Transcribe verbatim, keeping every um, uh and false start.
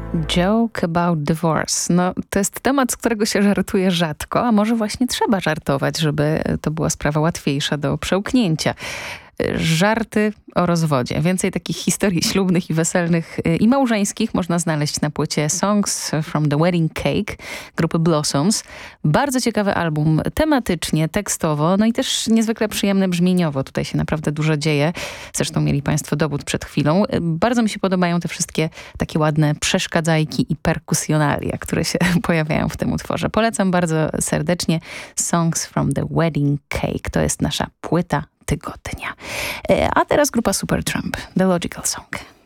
Joke about divorce. No, to jest temat, z którego się żartuje rzadko, a może właśnie trzeba żartować, żeby to była sprawa łatwiejsza do przełknięcia. Żarty o rozwodzie. Więcej takich historii ślubnych i weselnych i małżeńskich można znaleźć na płycie Songs from the Wedding Cake grupy Blossoms. Bardzo ciekawy album tematycznie, tekstowo, no i też niezwykle przyjemny brzmieniowo. Tutaj się naprawdę dużo dzieje. Zresztą mieli państwo dowód przed chwilą. Bardzo mi się podobają te wszystkie takie ładne przeszkadzajki i perkusjonalia, które się pojawiają w tym utworze. Polecam bardzo serdecznie Songs from the Wedding Cake. To jest nasza płyta tygodnia. A teraz grupa Supertramp, The Logical Song.